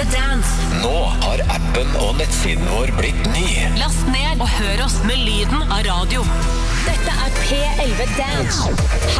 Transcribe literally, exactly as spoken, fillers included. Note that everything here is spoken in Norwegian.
Dance. Nå har appen og nettsiden vår blitt ny. Last ned og hør oss med lyden av radio. Dette er P elleve Dance.